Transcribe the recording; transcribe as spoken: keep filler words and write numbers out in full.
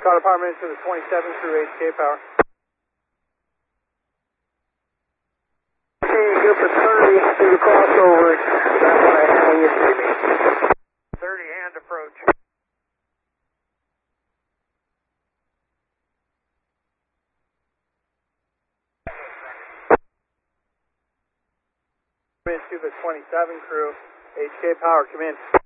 Car Department to the twenty-seven through H K Power. Okay, good for thirty through the crossover. That's right, how you see me. thirty and approach. To the twenty-seven crew, H K Power, come in.